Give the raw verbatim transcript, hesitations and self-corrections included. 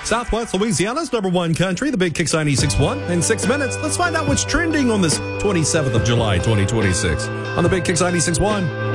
Southwest Louisiana's number one country, the Big Kicks ninety-six point one. In six minutes, let's find out what's trending on this twenty-seventh of July, twenty twenty-six on the Big Kicks ninety-six point one.